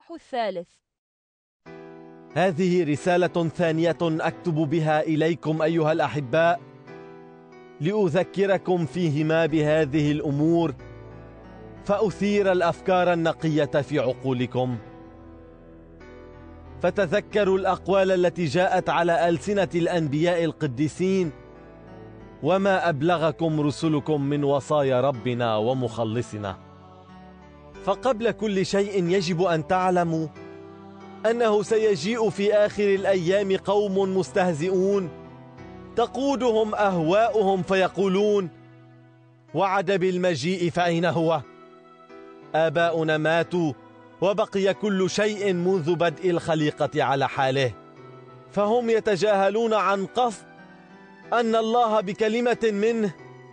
الإصحاح 3. هذه رسالة ثانية أكتب بها إليكم أيها الأحباء، لأذكركم فيهما بهذه الأمور، فأثير الأفكار النقية في عقولكم. فتذكروا الأقوال التي جاءت على ألسنة الأنبياء القديسين، وما أبلغكم رسلكم من وصايا ربنا ومخلصنا. فقبل كل شيء يجب أن تعلموا أنه سيجيء في آخر الأيام قوم مستهزئون تقودهم أهواؤهم، فيقولون: وعد بالمجيء فأين هو؟ آباؤنا ماتوا وبقي كل شيء منذ بدء الخليقة على حاله. فهم يتجاهلون عن قصد أن الله بكلمة منه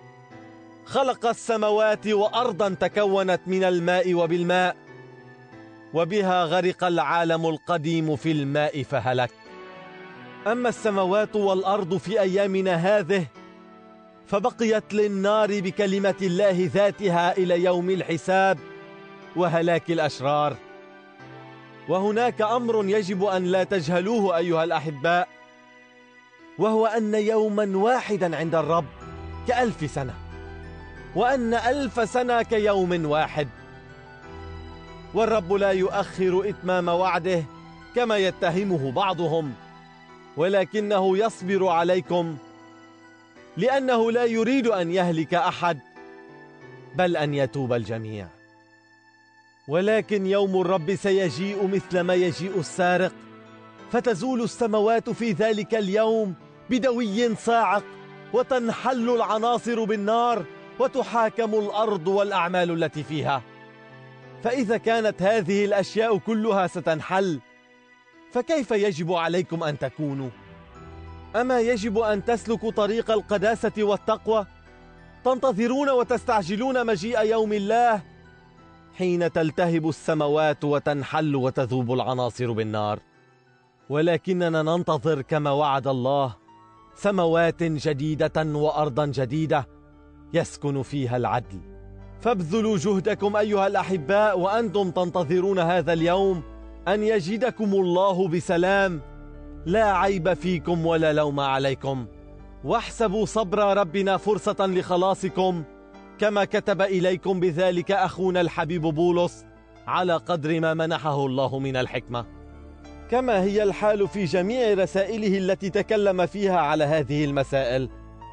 خلق السماوات وأرضا تكونت من الماء وبالماء، وبها غرق العالم القديم في الماء فهلك. أما السماوات والأرض في أيامنا هذه فبقيت للنار بكلمة الله ذاتها إلى يوم الحساب وهلاك الأشرار. وهناك أمر يجب أن لا تجهلوه أيها الأحباء، وهو أن يوما واحدا عند الرب ك1000 سنة، وأن 1000 سنة كيوم واحد. والرب لا يؤخر إتمام وعده كما يتهمه بعضهم، ولكنه يصبر عليكم، لأنه لا يريد أن يهلك أحد، بل أن يتوب الجميع. ولكن يوم الرب سيجيء مثل ما يجيء السارق، فتزول السماوات في ذلك اليوم بدوي صاعق، وتنحل العناصر بالنار، وتحاكم الأرض والأعمال التي فيها. فإذا كانت هذه الأشياء كلها ستنحل، فكيف يجب عليكم أن تكونوا؟ أما يجب أن تسلكوا طريق القداسة والتقوى، تنتظرون وتستعجلون مجيء يوم الله، حين تلتهب السماوات وتنحل وتذوب العناصر بالنار. ولكننا ننتظر كما وعد الله سماوات جديدة وأرضا جديدة يسكن فيها العدل. فابذلوا جهدكم أيها الأحباء وأنتم تنتظرون هذا اليوم، أن يجدكم الله بسلام لا عيب فيكم ولا لوم عليكم. واحسبوا صبر ربنا فرصة لخلاصكم، كما كتب إليكم بذلك أخونا الحبيب بولس، على قدر ما منحه الله من الحكمة، كما هي الحال في جميع رسائله التي تكلم فيها على هذه المسائل.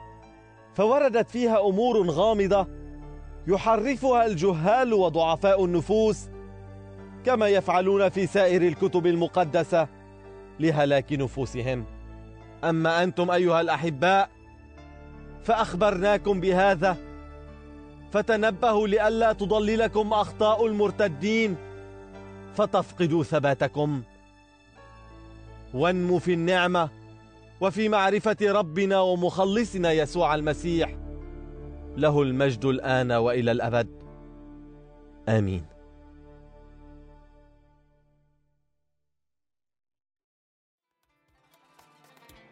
فوردت فيها أمور غامضة يحرفها الجهال وضعفاء النفوس، كما يفعلون في سائر الكتب المقدسة لهلاك نفوسهم. أما أنتم أيها الأحباء فأخبرناكم بهذا، فتنبهوا لئلا تضللكم أخطاء المرتدين فتفقدوا ثباتكم. وانموا في النعمة وفي معرفة ربنا ومخلصنا يسوع المسيح، له المجد الآن وإلى الأبد. آمين.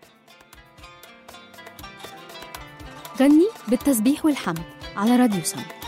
غني بالتسبيح والحمد على راديو سم.